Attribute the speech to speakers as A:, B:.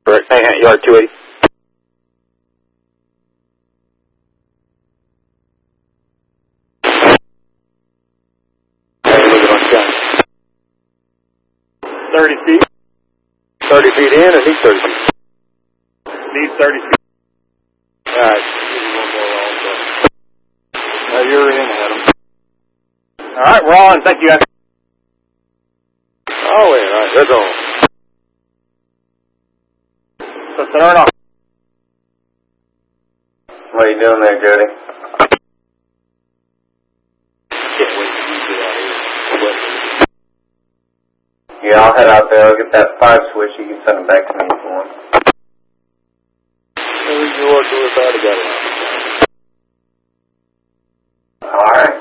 A: Correct. Yard 280. Looking on gun.
B: 30 feet.
A: 30 feet in or need 30 feet?
B: Need 30 feet.
A: Alright, give me one more long gun. Now you're in, Adam.
B: Alright, we're on. Thank you guys.
A: Oh, yeah, alright, that's on.
B: So turn off.
C: What are you doing there, Jody?
A: Can't wait to use it out here.
C: Yeah, I'll head out there. I'll get that 5 switch. You can send it back to me if you want.
A: Who's your work with? I already got it.
C: Alright.